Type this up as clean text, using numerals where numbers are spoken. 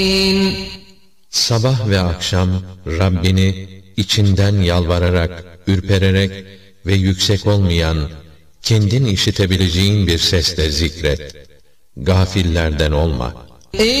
Sabah ve akşam Rabbini içinden yalvararak, ürpererek ve yüksek olmayan, kendin işitebileceğin bir sesle zikret. Gafillerden olma.